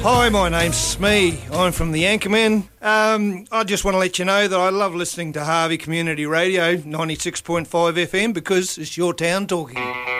Hi, my name's Smee. I'm from the Anchorman. I just want to let you know that I love listening to Harvey Community Radio 96.5 FM because it's your town talking.